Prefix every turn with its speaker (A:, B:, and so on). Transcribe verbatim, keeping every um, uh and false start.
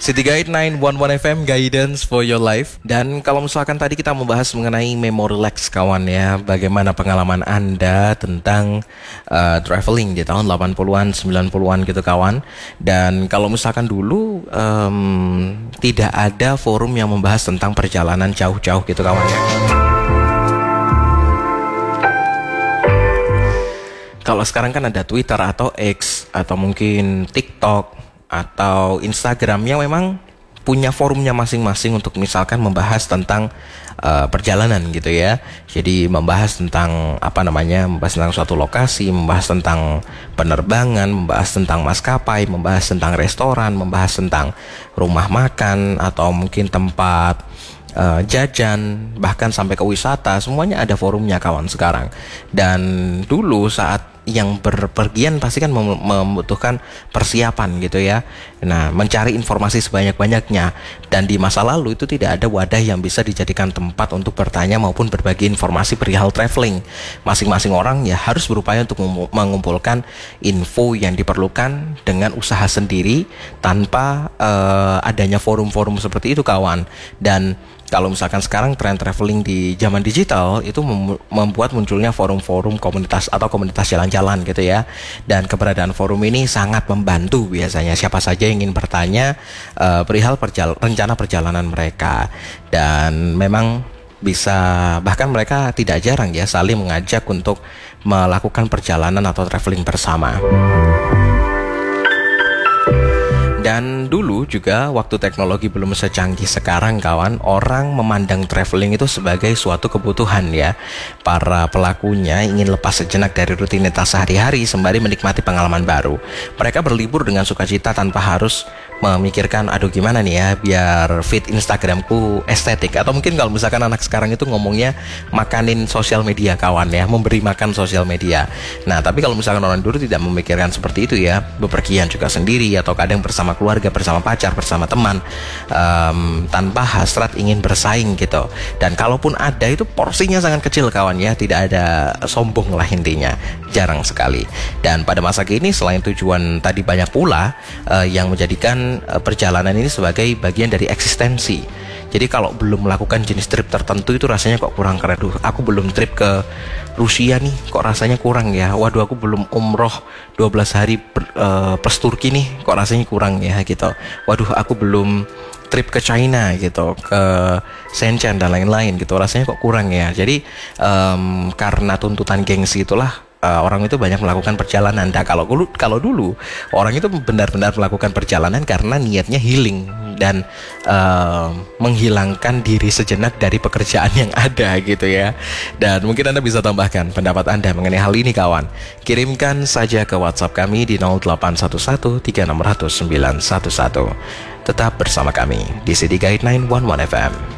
A: City Guide sembilan satu satu F M, Guidance for your life. Dan kalau misalkan tadi kita membahas mengenai memory relax kawan ya, bagaimana pengalaman Anda tentang uh, traveling di tahun delapan puluhan, sembilan puluhan gitu kawan. Dan kalau misalkan dulu um, tidak ada forum yang membahas tentang perjalanan jauh-jauh gitu kawan ya. Kalau sekarang kan ada Twitter atau X atau mungkin TikTok atau Instagram yang memang punya forumnya masing-masing untuk misalkan membahas tentang uh, perjalanan gitu ya. Jadi membahas tentang apa namanya, membahas tentang suatu lokasi, membahas tentang penerbangan, membahas tentang maskapai, membahas tentang restoran, membahas tentang rumah makan atau mungkin tempat uh, jajan, bahkan sampai ke wisata, semuanya ada forumnya kawan sekarang. Dan dulu saat yang berpergian pasti kan mem- membutuhkan persiapan gitu ya. Nah, mencari informasi sebanyak-banyaknya. Dan di masa lalu itu tidak ada wadah yang bisa dijadikan tempat untuk bertanya maupun berbagi informasi perihal traveling. Masing-masing orang ya harus berupaya untuk mem- mengumpulkan info yang diperlukan dengan usaha sendiri tanpa uh, adanya forum-forum seperti itu kawan. Dan kalau misalkan sekarang tren traveling di zaman digital itu mem- membuat munculnya forum-forum komunitas atau komunitas jalan-jalan gitu ya. Dan keberadaan forum ini sangat membantu biasanya siapa saja yang ingin bertanya uh, perihal perjal- rencana perjalanan mereka. Dan memang bisa, bahkan mereka tidak jarang ya saling mengajak untuk melakukan perjalanan atau traveling bersama. Dan dulu juga waktu teknologi belum secanggih sekarang kawan, orang memandang traveling itu sebagai suatu kebutuhan ya. Para pelakunya ingin lepas sejenak dari rutinitas sehari-hari sembari menikmati pengalaman baru. Mereka berlibur dengan sukacita tanpa harus memikirkan aduh gimana nih ya biar feed Instagramku estetik. Atau mungkin kalau misalkan anak sekarang itu ngomongnya makanin sosial media kawan ya, memberi makan sosial media. Nah tapi kalau misalkan orang dulu tidak memikirkan seperti itu ya, bepergian juga sendiri atau kadang bersama keluarga, bersama pacar, bersama teman, um, tanpa hasrat ingin bersaing gitu. Dan kalaupun ada itu porsinya sangat kecil kawan ya, tidak ada sombong lah intinya, jarang sekali. Dan pada masa kini selain tujuan tadi banyak pula uh, yang menjadikan uh, perjalanan ini sebagai bagian dari eksistensi. Jadi kalau belum melakukan jenis trip tertentu itu rasanya kok kurang keren. Duh, aku belum trip ke Rusia nih, kok rasanya kurang ya. Waduh, aku belum umroh dua belas hari per, uh, plus Turki nih, kok rasanya kurang ya gitu. Waduh, aku belum trip ke China gitu, ke Shenzhen dan lain-lain gitu, rasanya kok kurang ya. Jadi um, karena tuntutan gengsi itulah Uh, orang itu banyak melakukan perjalanan. Nah, kalau dulu, kalau dulu orang itu benar-benar melakukan perjalanan karena niatnya healing dan uh, menghilangkan diri sejenak dari pekerjaan yang ada gitu ya. Dan mungkin Anda bisa tambahkan pendapat Anda mengenai hal ini kawan. Kirimkan saja ke WhatsApp kami di nol delapan satu satu tiga enam nol nol sembilan satu satu. Tetap bersama kami di City Guide sembilan satu satu F M.